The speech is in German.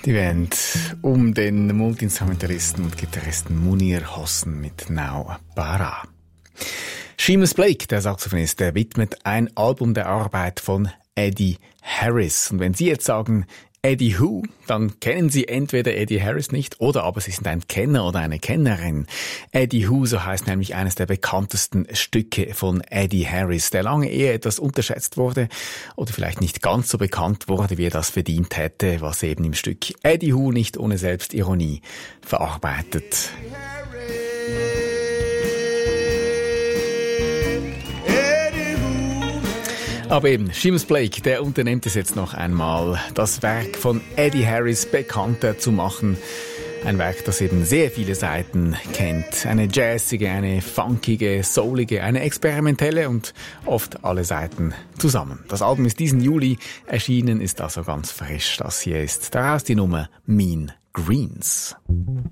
Die Band um den Multiinstrumentalisten und Gitarristen Munir Hosn mit Now Bara. Seamus Blake, der Saxophonist, der widmet ein Album der Arbeit von Eddie Harris. Und wenn Sie jetzt sagen Eddie Who, dann kennen Sie entweder Eddie Harris nicht oder aber Sie sind ein Kenner oder eine Kennerin. Eddie Who, so heißt nämlich eines der bekanntesten Stücke von Eddie Harris, der lange eher etwas unterschätzt wurde oder vielleicht nicht ganz so bekannt wurde, wie er das verdient hätte, was eben im Stück Eddie Who nicht ohne Selbstironie verarbeitet. Aber eben, Seamus Blake, der unternimmt es jetzt noch einmal, das Werk von Eddie Harris bekannter zu machen. Ein Werk, das eben sehr viele Seiten kennt. Eine jazzige, eine funkige, soulige, eine experimentelle und oft alle Seiten zusammen. Das Album ist diesen Juli erschienen, ist also ganz frisch. Das hier ist daraus die Nummer Mean Greens.